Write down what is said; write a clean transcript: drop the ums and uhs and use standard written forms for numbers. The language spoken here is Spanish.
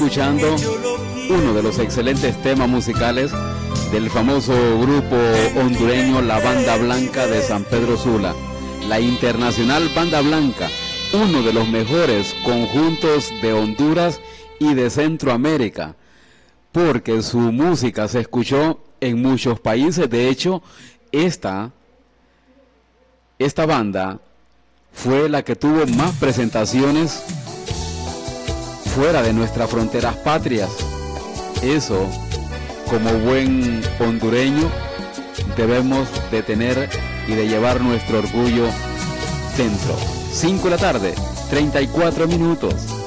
escuchando uno de los excelentes temas musicales del famoso grupo hondureño La Banda Blanca de San Pedro Sula, la internacional Banda Blanca, uno de los mejores conjuntos de Honduras y de Centroamérica, porque su música se escuchó en muchos países. De hecho, esta banda fue la que tuvo más presentaciones fuera de nuestras fronteras patrias. Eso, como buen hondureño, debemos de tener y de llevar nuestro orgullo dentro. 5 de la tarde, 34 minutos.